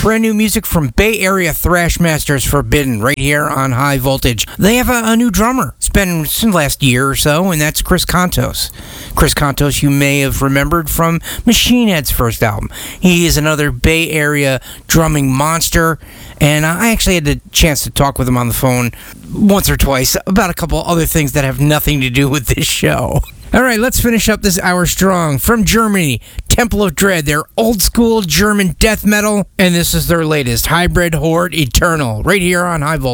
Brand new music from Bay Area thrash masters Forbidden right here on High Voltage. They have a new drummer. It's been since last year or so, and that's Chris Kontos. Chris Kontos you may have remembered from Machine Head's first album. He is another Bay Area drumming monster, and I actually had the chance to talk with him on the phone once or twice about a couple other things that have nothing to do with this show. All right, let's finish up this hour strong. From Germany, Temple of Dread, their old school German death metal, and this is their latest, Hybrid Horde Eternal, right here on High Voltage.